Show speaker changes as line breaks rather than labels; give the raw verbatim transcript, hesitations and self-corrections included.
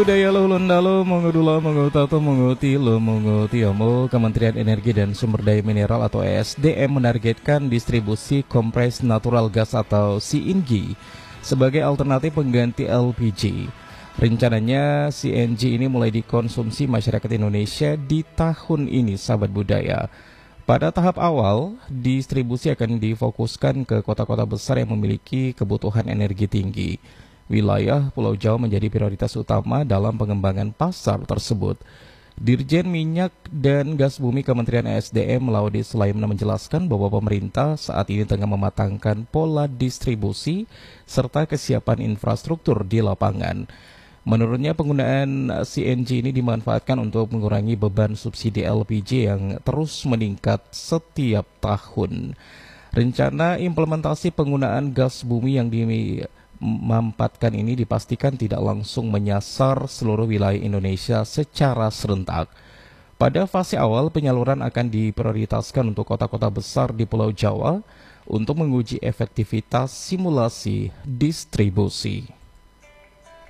Budaya Luhulun Dalu, Monggo Dula, Monggo Tato, Monggo Tilo, Monggo Tiomo. Kementerian Energi dan Sumber Daya Mineral atau E S D M menargetkan distribusi kompres natural gas atau C N G sebagai alternatif pengganti L P G. Rencananya C N G ini mulai dikonsumsi masyarakat Indonesia di tahun ini, sahabat budaya. Pada tahap awal, distribusi akan difokuskan ke kota-kota besar yang memiliki kebutuhan energi tinggi. Wilayah Pulau Jawa menjadi prioritas utama dalam pengembangan pasar tersebut. Dirjen Minyak dan Gas Bumi Kementerian E S D M Laude Sulaimana menjelaskan bahwa pemerintah saat ini tengah mematangkan pola distribusi serta kesiapan infrastruktur di lapangan. Menurutnya penggunaan C N G ini dimanfaatkan untuk mengurangi beban subsidi L P G yang terus meningkat setiap tahun. Rencana implementasi penggunaan gas bumi yang dimampatkan ini dipastikan tidak langsung menyasar seluruh wilayah Indonesia secara serentak. Pada fase awal, penyaluran akan diprioritaskan untuk kota-kota besar di Pulau Jawa untuk menguji efektivitas simulasi distribusi.